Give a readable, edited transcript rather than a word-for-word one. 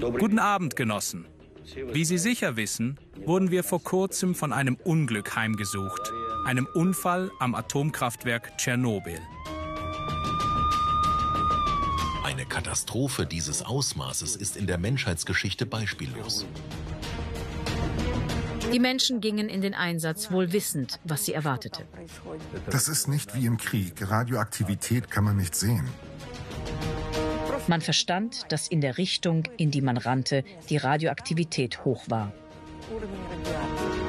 Guten Abend, Genossen. Wie Sie sicher wissen, wurden wir vor kurzem von einem Unglück heimgesucht, einem Unfall am Atomkraftwerk Tschernobyl. Eine Katastrophe dieses Ausmaßes ist in der Menschheitsgeschichte beispiellos. Die Menschen gingen in den Einsatz, wohl wissend, was sie erwartete. Das ist nicht wie im Krieg. Radioaktivität kann man nicht sehen. Man verstand, dass in der Richtung, in die man rannte, die Radioaktivität hoch war.